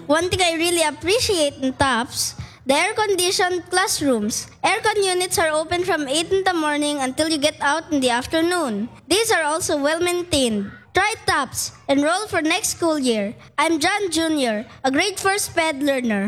One thing I really appreciate in TOPS, the air-conditioned classrooms. Aircon units are open from 8 in the morning until you get out in the afternoon. These are also well-maintained. Try TOPS. Enroll for next school year. I'm John Jr., a grade 4 SPED learner.